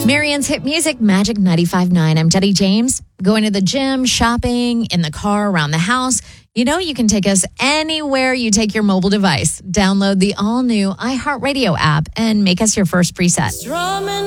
Marianne's Hit Music, Magic 95.9. I'm Jetty James. Going to the gym, shopping, in the car, around the house. You know you can take us anywhere you take your mobile device. Download the all-new iHeartRadio app and make us your first preset.